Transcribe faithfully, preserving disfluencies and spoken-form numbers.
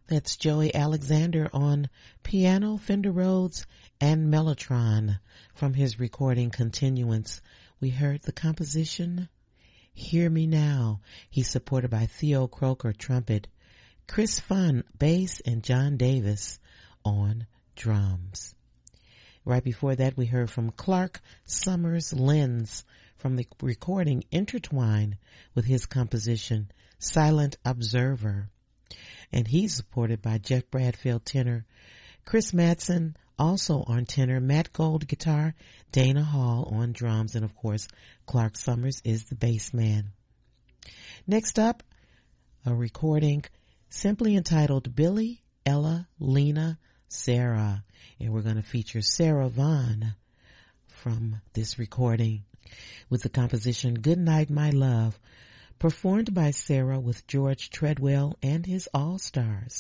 That's Joey Alexander on piano, Fender Rhodes, and Mellotron. From his recording Continuance, we heard the composition Hear Me Now. He's supported by Theo Croker, trumpet, Chris Funn, bass, and John Davis on drums. Right before that, we heard from Clark Summers Lenz from the recording Intertwine with his composition Silent Observer. And he's supported by Jeff Bradfield, tenor, Chris Madsen, also on tenor, Matt Gold, guitar, Dana Hall on drums, and of course, Clark Summers is the bass man. Next up, a recording simply entitled Billy, Ella, Lena, Sarah. And we're going to feature Sarah Vaughan from this recording with the composition Good Night, My Love, performed by Sarah with George Treadwell and his All-Stars.